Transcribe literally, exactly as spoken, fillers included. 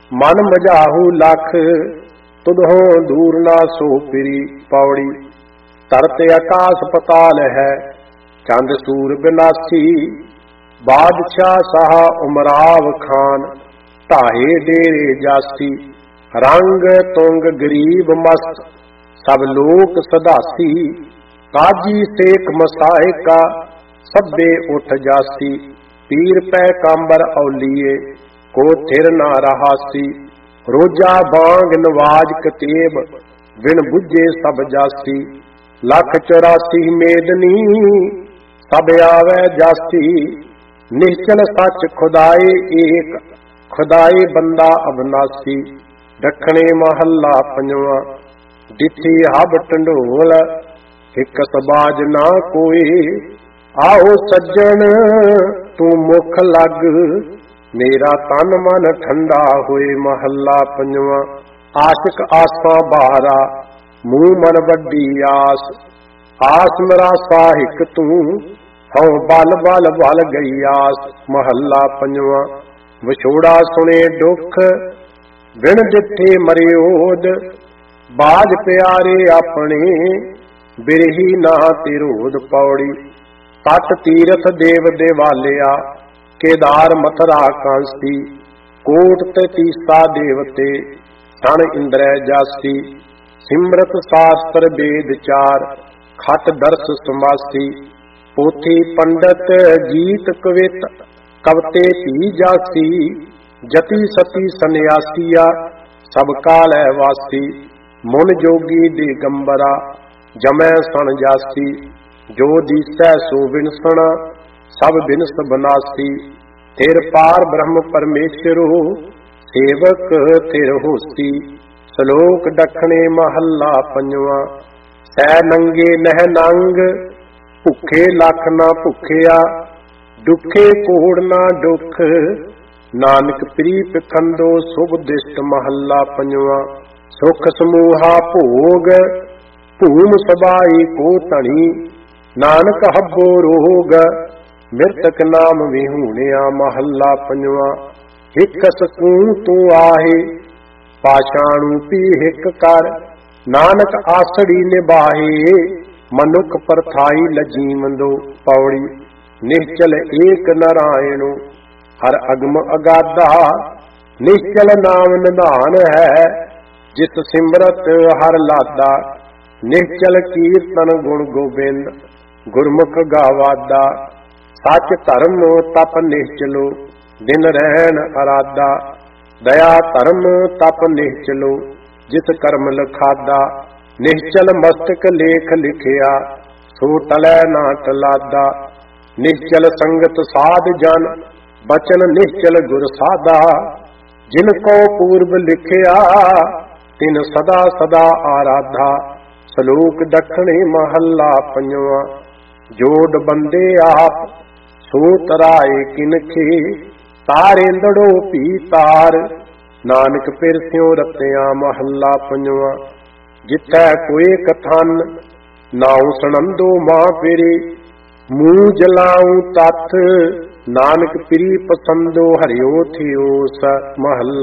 मन मजाहू लख तुदहों दूर ना सो पिरी। पौड़ी तरते आकाश पताल है चंद सूर बिनासी। बादशाह शाह उमराव खान ढाए डेरे जासी। रंग तुंग गरीब मस्त सब लोक सदासी। काजी सेख मसाए का सब्बे उठ जासी। पीर पैगंबर औलिए को थिर ना रहासी। रोजा बांग नवाज कतेब बिन बुझे सब जासी। लख चौरासी मेदनी सब आवे जासी। निश्चल सच खुदाए एक खुदाए बंदा अबनासी। दखणे महला पंजवा डिठी हब टंडोल हिक सबाज ना कोई। आओ सज्जन तू मुख लग मेरा तन मन ठंडा होए। महला पंजवा आशिक आसा बारा मुंह मन वड्डी आस। आस मेरा साहिक तू हूं बल बल बल गई आस। महला पंजवा विछोड़ा सुने दुख बिन दिठे मरियोद। बाज प्यारे अपने बिरही ना तिरोध। पौड़ी तट तीरथ देव देवालिया केदार मथुरा कांसी। कोट ते तीसा देवते सन इंद्र जासी। सिमरत शास्त्र वेद चार खट दर्श समासी। पोथी पंडित गीत कवित कवते धी जासी। जति सती सन्यासिया सब काल है वासी। मुन जोगी दिगंबरा जमै सन जासी। जो दिसै सो बिनसना सब बिनस बनासी। थिर पार ब्रह्म परमेश्वरो सेवक थिर होसी। श्लोक दखणे महला पंजवा सै नंगे नह नंग भुखे लख ना भुखिया। दुखे कोड़ ना दुख नानक प्रीत खंदो शुभ दिष्ट। महला पंजवा सुख समूहा भोग भूम सबाई को धनी। नानक हब्बो रोग मृतक नाम विहूणिया। महला पंजवा हिक सकूं तू आहे पाषाणु पी हिक कर। नानक आसड़ी निभाए मनुख परथाई लजीवंदो। पौड़ी निश्चल एक नारायणो हर अगम अगाधा। निश्चल नाम निधान है जिस सिमरत हर लादा। निश्चल कीर्तन गुण गोबिंद गुरमुख गावादा। सच धर्म तप निश्चलो दिन रहन अराधा। दया धर्म तप निश्चलो जिस कर्म लखादा। निश्चल मस्तक लेख लिखिया सो टलै ना टलादा। निश्चल संगत साध जन बचन निश्चल गुर साधा। जिनको पूर्व लिखिया तिन सदा सदा आराधा। श्लोक दखणे महला पंजवा जोड़ बंदे आप सो तराए किनखे। तारेंदड़ो पी तार नानक पिर स्यों रतिया। महला पंजवा जिथै कोई कथन नाऊ सनंदो मां पिरे। मुंह जलाऊं तथ नानक प्री पसंदो हरियो थियो स। महला